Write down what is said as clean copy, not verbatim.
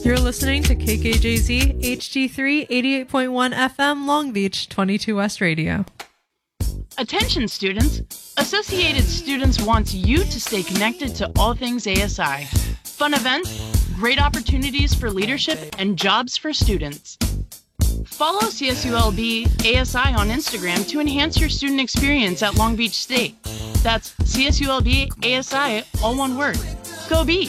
You're listening to KKJZ HD3 88.1 FM Long Beach 22 West Radio. Attention students! Associated Students wants you to stay connected to all things ASI. Fun events, great opportunities for leadership, and jobs for students. Follow CSULB ASI on Instagram to enhance your student experience at Long Beach State. That's CSULB ASI, all one word. Go Beach!